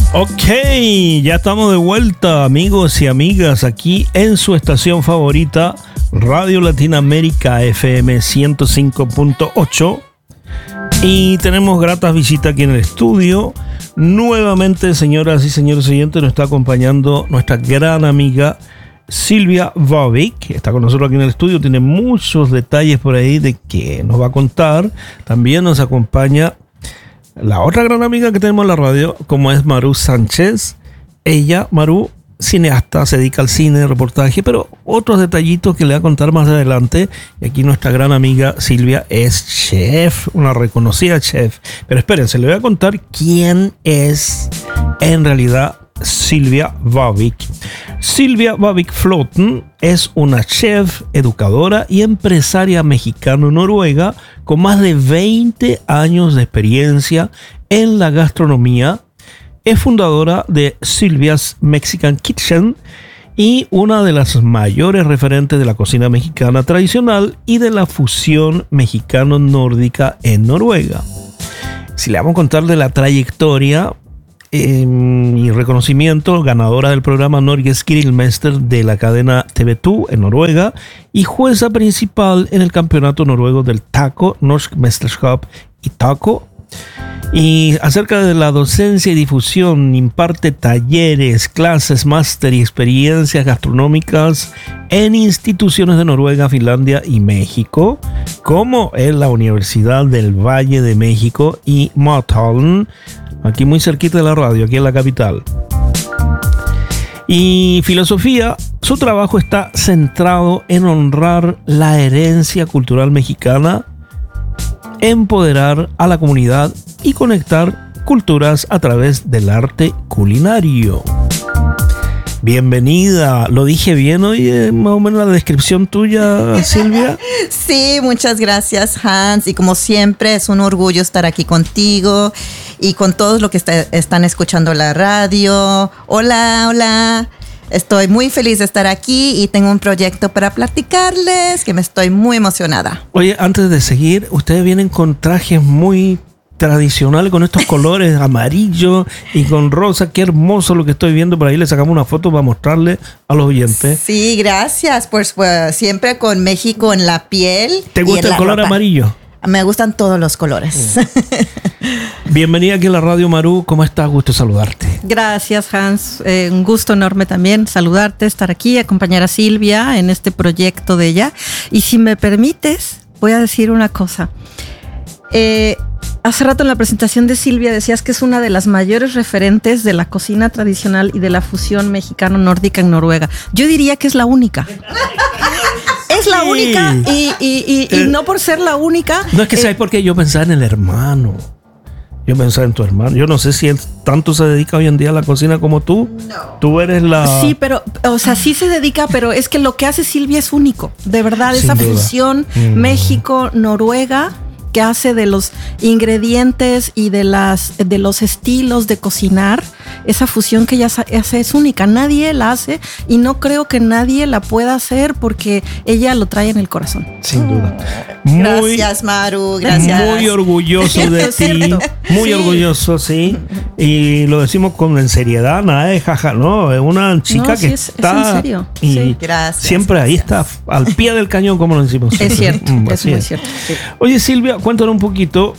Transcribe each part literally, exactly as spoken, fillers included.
Ok, ya estamos de vuelta, amigos y amigas, aquí en su estación favorita, Radio Latinoamérica F M ciento cinco punto ocho. Y tenemos gratas visitas aquí en el estudio. Nuevamente, señoras y señores oyentes, nos está acompañando nuestra gran amiga Silvia Bobic. Está con nosotros aquí en el estudio, tiene muchos detalles por ahí de que nos va a contar. También nos acompaña la otra gran amiga que tenemos en la radio, como es Maru Sánchez. Ella, Maru, cineasta, se dedica al cine, reportaje, pero otros detallitos que le va a contar más adelante. Y aquí nuestra gran amiga Silvia es chef, una reconocida chef. Pero espérense, le voy a contar quién es en realidad Silvia Bobic. Silvia Bobic Floten es una chef, educadora y empresaria mexicano-noruega con más de veinte años de experiencia en la gastronomía. Es fundadora de Silvia's Mexican Kitchen y una de las mayores referentes de la cocina mexicana tradicional y de la fusión mexicano-nórdica en Noruega. Si le vamos a contar de la trayectoria eh, y reconocimiento, ganadora del programa Norges Grillmester de la cadena T V dos en Noruega y jueza principal en el campeonato noruego del taco, Norsk Mesterskap y taco. Y acerca de la docencia y difusión, imparte talleres, clases, máster y experiencias gastronómicas en instituciones de Noruega, Finlandia y México, como en la Universidad del Valle de México y Motholm, aquí muy cerquita de la radio, aquí en la capital. Y filosofía, su trabajo está centrado en honrar la herencia cultural mexicana, empoderar a la comunidad y conectar culturas a través del arte culinario. Bienvenida, lo dije bien hoy, eh, más o menos la descripción tuya, Silvia. Sí, muchas gracias, Hans, y como siempre es un orgullo estar aquí contigo y con todos los que está, están escuchando la radio. Hola, hola. Estoy muy feliz de estar aquí y tengo un proyecto para platicarles que me estoy muy emocionada. Oye, antes de seguir, ustedes vienen con trajes muy tradicionales, con estos colores amarillo y con rosa. Qué hermoso lo que estoy viendo. Por ahí le sacamos una foto para mostrarle a los oyentes. Sí, gracias. Pues, pues siempre con México en la piel. ¿Te gusta el color ropa. Amarillo? Me gustan todos los colores. Mm. Bienvenida aquí a la radio, Maru. ¿Cómo estás? Gusto saludarte. Gracias, Hans. Eh, un gusto enorme también saludarte, estar aquí, acompañar a Silvia en este proyecto de ella. Y si me permites, voy a decir una cosa. Eh, hace rato en la presentación de Silvia decías que es una de las mayores referentes de la cocina tradicional y de la fusión mexicano-nórdica en Noruega. Yo diría que es la única. Es la sí. única y, y, y, y eh, no por ser la única. No es que eh, sabes por qué yo pensaba en el hermano. Yo pensaba en tu hermano. Yo no sé si él tanto se dedica hoy en día a la cocina como tú. No. Tú eres la... Sí, pero, o sea, sí se dedica, pero es que lo que hace Silvia es único. De verdad, sin esa duda. Fusión mm. México-Noruega que hace de los ingredientes y de las de los estilos de cocinar, esa fusión que ella hace es única. Nadie la hace y no creo que nadie la pueda hacer porque ella lo trae en el corazón. Sin duda. Muy, gracias, Maru. Gracias. Muy orgulloso de ti. Muy sí. orgulloso, sí. Y lo decimos con seriedad, nada de jaja. No, es una chica no, que sí es, está. Es en serio. Y sí. gracias, siempre gracias. ahí está, al pie del cañón, como lo decimos. Es cierto, mm, es muy es. cierto. Sí. Oye, Silvia, cuéntanos un poquito.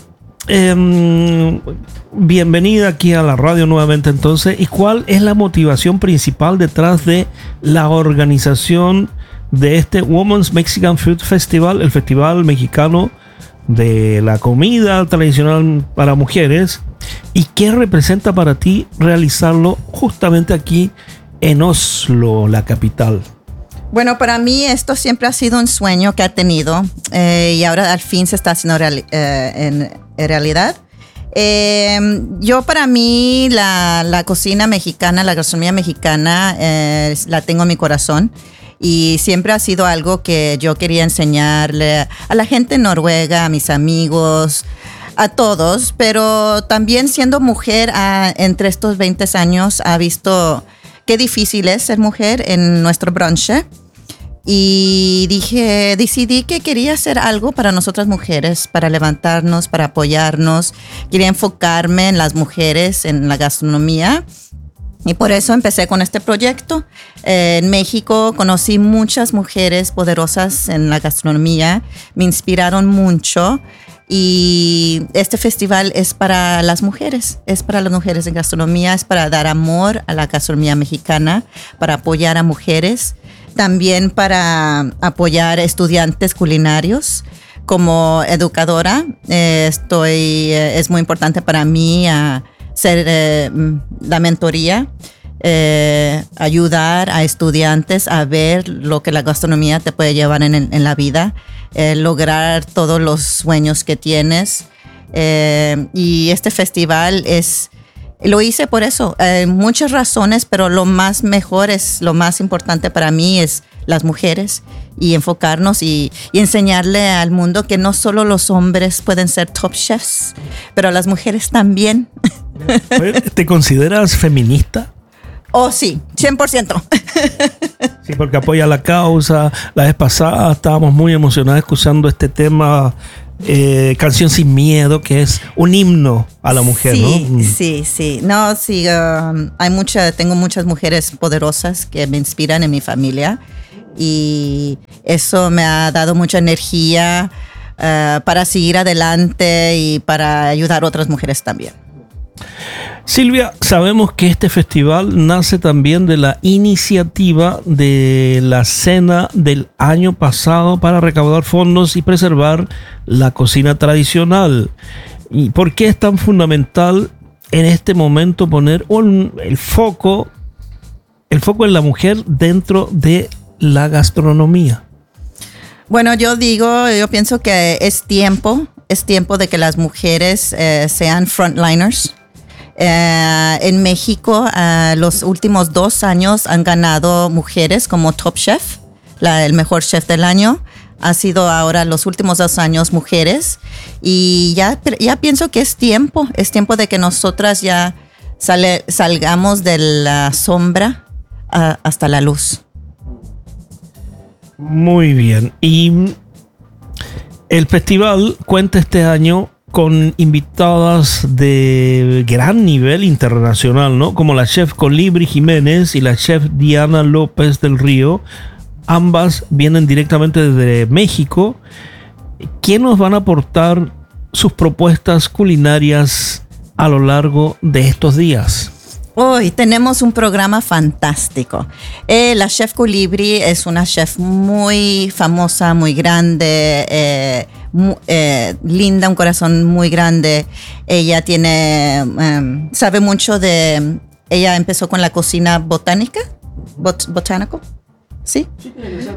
Eh, bienvenida aquí a la radio nuevamente entonces. ¿Y cuál es la motivación principal detrás de la organización de este Women's Mexican Food Festival, el festival mexicano de la comida tradicional para mujeres? ¿Y qué representa para ti realizarlo justamente aquí en Oslo, la capital? Bueno, para mí esto siempre ha sido un sueño que he tenido eh, y ahora al fin se está haciendo reali- eh, en, en realidad. Eh, yo para mí la, la cocina mexicana, la gastronomía mexicana eh, la tengo en mi corazón y siempre ha sido algo que yo quería enseñarle a la gente en Noruega, a mis amigos, a todos, pero también siendo mujer a, entre estos veinte años ha visto qué difícil es ser mujer en nuestro bronce. Y dije, decidí que quería hacer algo para nosotras mujeres, para levantarnos, para apoyarnos. Quería enfocarme en las mujeres, en la gastronomía. Y por eso empecé con este proyecto. Eh, en México conocí muchas mujeres poderosas en la gastronomía. Me inspiraron mucho. Y este festival es para las mujeres, es para las mujeres en gastronomía, es para dar amor a la gastronomía mexicana, para apoyar a mujeres, también para apoyar a estudiantes culinarios. Como educadora, eh, estoy, eh, es muy importante para mí a ser eh, la mentoría, eh, ayudar a estudiantes a ver lo que la gastronomía te puede llevar en, en la vida. Eh, lograr todos los sueños que tienes. Eh, y este festival es, lo hice por eso, eh, muchas razones, pero lo más mejor es, lo más importante para mí es las mujeres y enfocarnos y, y enseñarle al mundo que no solo los hombres pueden ser top chefs, pero las mujeres también. ¿Te consideras feminista? Oh, sí, cien por ciento. Sí, porque apoya la causa. La vez pasada estábamos muy emocionados escuchando este tema, eh, Canción Sin Miedo, que es un himno a la mujer, sí, ¿no? Sí, sí. No, sí, um, hay mucha, tengo muchas mujeres poderosas que me inspiran en mi familia y eso me ha dado mucha energía uh, para seguir adelante y para ayudar a otras mujeres también. Silvia, sabemos que este festival nace también de la iniciativa de la cena del año pasado para recaudar fondos y preservar la cocina tradicional. ¿Y por qué es tan fundamental en este momento poner un, el foco, el foco en la mujer dentro de la gastronomía? Bueno, yo digo, yo pienso que es tiempo, es tiempo de que las mujeres eh, sean frontliners. Uh, en México, uh, los últimos dos años han ganado mujeres como Top Chef, la, el mejor chef del año. Ha sido ahora los últimos dos años mujeres. Y ya, ya pienso que es tiempo, es tiempo de que nosotras ya sale, salgamos de la sombra uh, hasta la luz. Muy bien. Y el festival cuenta este año con invitadas de gran nivel internacional, ¿no? Como la chef Colibri Jiménez y la chef Diana López del Río. Ambas vienen directamente desde México. ¿Quién nos van a aportar sus propuestas culinarias a lo largo de estos días? Hoy tenemos un programa fantástico. Eh, la chef Colibri es una chef muy famosa, muy grande, eh, muy, eh, linda, un corazón muy grande. Ella tiene, um, sabe mucho de, ella empezó con la cocina botánica, bot, botánico. ¿Sí? Sí,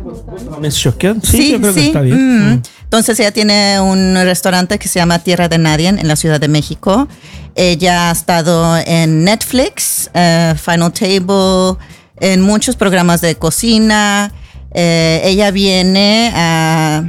sí, yo creo sí. que está bien. Mm. Mm. Entonces ella tiene un restaurante que se llama Tierra de Nadie en la Ciudad de México. Ella ha estado en Netflix, uh, Final Table, en muchos programas de cocina. Eh, ella viene a,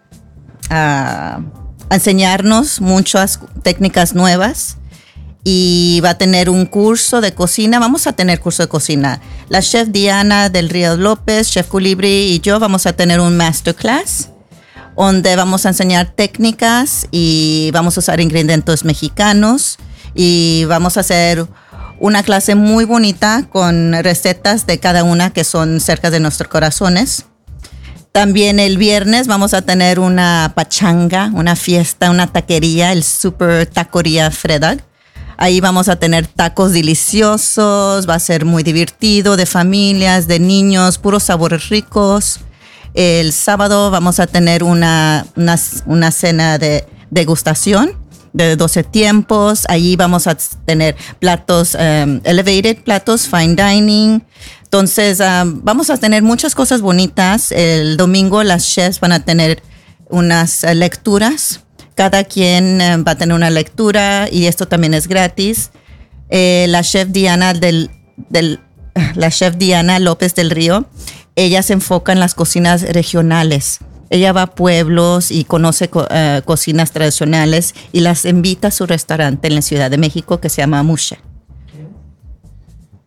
a, a enseñarnos muchas técnicas nuevas. Y va a tener un curso de cocina. Vamos a tener curso de cocina. La chef Diana del Río López, chef Colibri y yo vamos a tener un masterclass donde vamos a enseñar técnicas y vamos a usar ingredientes mexicanos y vamos a hacer una clase muy bonita con recetas de cada una que son cerca de nuestros corazones. También el viernes vamos a tener una pachanga, una fiesta, una taquería, el Super Taquería Fredag. Ahí vamos a tener tacos deliciosos, va a ser muy divertido, de familias, de niños, puros sabores ricos. El sábado vamos a tener una, una, una cena de degustación de doce tiempos. Allí vamos a tener platos um, elevated, platos fine dining. Entonces um, vamos a tener muchas cosas bonitas. El domingo las chefs van a tener unas uh, lecturas. Cada quien uh, va a tener una lectura y esto también es gratis. Eh, la chef Diana del, del la chef Diana López del Río, ella se enfoca en las cocinas regionales. Ella va a pueblos y conoce co- uh, cocinas tradicionales y las invita a su restaurante en la Ciudad de México que se llama Mushe.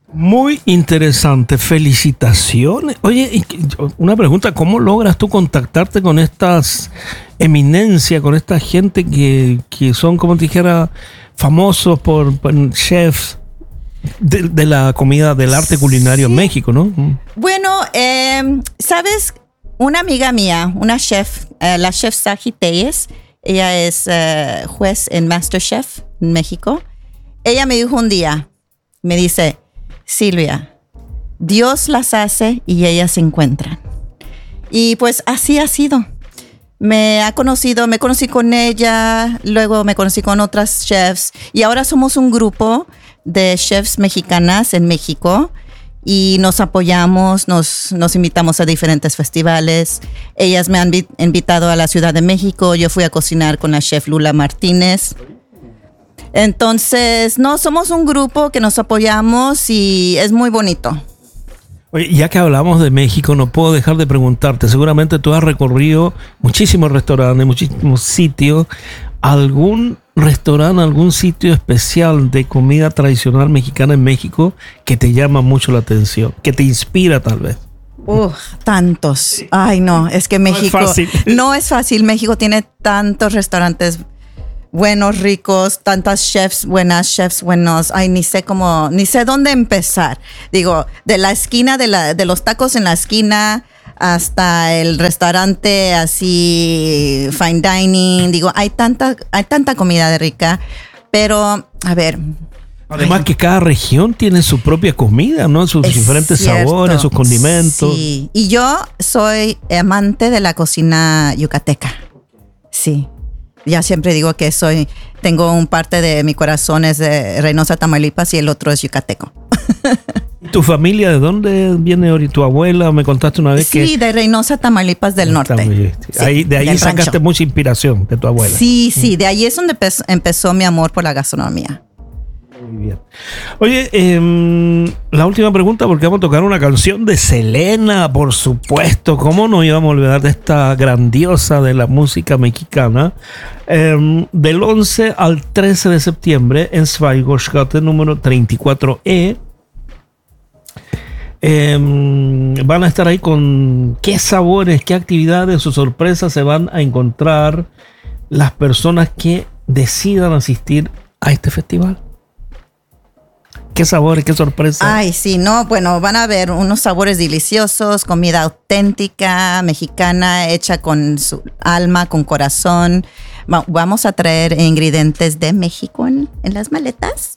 Muy interesante, felicitaciones. Oye, una pregunta, ¿cómo logras tú contactarte con estas eminencias, con esta gente que, que son, como te dijera, famosos por, por chefs de, de la comida, del arte culinario sí. en México, ¿no? Bueno, eh, ¿sabes? Una amiga mía, una chef, eh, la chef Saji Telles, ella es eh, juez en MasterChef en México. Ella me dijo un día, me dice... Silvia, Dios las hace y ellas se encuentran. Y pues así ha sido. Me ha conocido, me conocí con ella, luego me conocí con otras chefs y ahora somos un grupo de chefs mexicanas en México y nos apoyamos, nos, nos invitamos a diferentes festivales. Ellas me han invitado a la Ciudad de México, yo fui a cocinar con la chef Lula Martínez. Entonces, no, somos un grupo que nos apoyamos y es muy bonito. Oye, ya que hablamos de México, no puedo dejar de preguntarte, seguramente tú has recorrido muchísimos restaurantes, muchísimos sitios. ¿Algún restaurante, algún sitio especial de comida tradicional mexicana en México que te llama mucho la atención, que te inspira tal vez? Uh, tantos. Ay, no, es que México no es fácil. No es fácil. México tiene tantos restaurantes buenos, ricos, tantas chefs buenas, chefs buenos. Ay, ni sé cómo, ni sé dónde empezar. Digo, de la esquina, de, la, de los tacos en la esquina hasta el restaurante así, fine dining. Digo, hay tanta, hay tanta comida rica, pero, a ver. Además ay, que cada región tiene su propia comida, ¿no? Sus diferentes cierto. sabores, sus condimentos. Sí, y yo soy amante de la cocina yucateca. Sí. Ya siempre digo que soy, tengo un parte de mi corazón es de Reynosa, Tamaulipas y el otro es yucateco. ¿Tu familia de dónde viene ahorita? ¿Tu abuela? Me contaste una vez sí, que... Sí, de Reynosa, Tamaulipas del norte. Sí, ahí, de ahí sacaste rancho. Mucha inspiración de tu abuela. Sí, sí, de ahí es donde empezó mi amor por la gastronomía. Muy bien. Oye, eh, la última pregunta, porque vamos a tocar una canción de Selena, por supuesto. ¿Cómo nos íbamos a olvidar de esta grandiosa de la música mexicana? Eh, del once al trece de septiembre en Schweigasse número treinta y cuatro E. Eh, van a estar ahí con qué sabores, qué actividades o sorpresas se van a encontrar las personas que decidan asistir a este festival. ¿Qué sabores, qué sorpresas? Ay, sí, no, bueno, van a ver unos sabores deliciosos, comida auténtica, mexicana, hecha con su alma, con corazón. Va, vamos a traer ingredientes de México en, en las maletas.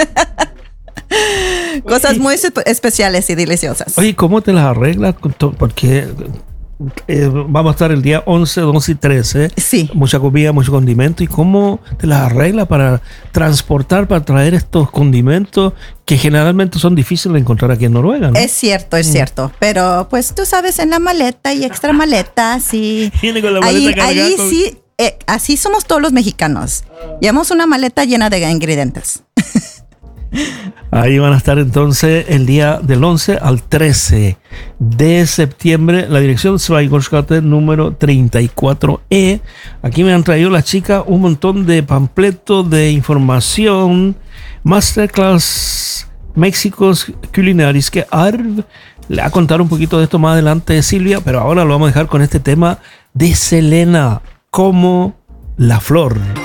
Cosas muy especiales y deliciosas. Oye, ¿cómo te las arreglas? Porque eh, vamos a estar el día once, doce y trece. Sí. Mucha comida, mucho condimento. ¿Y cómo te las arreglas para transportar, para traer estos condimentos que generalmente son difíciles de encontrar aquí en Noruega, ¿no? Es cierto, es mm. cierto. Pero pues tú sabes, en la maleta y extra maleta, sí. Viene con la maleta ahí, cargada ahí con... sí, eh, así somos todos los mexicanos. Llevamos una maleta llena de ingredientes. Ahí van a estar entonces el día del once al trece de septiembre. La dirección Schweigasse número treinta y cuatro E. Aquí me han traído las chicas un montón de panfletos de información. Masterclass Méxicos Culinaris, que Arv le va a contar un poquito de esto más adelante, Silvia, pero ahora lo vamos a dejar con este tema de Selena, como la flor.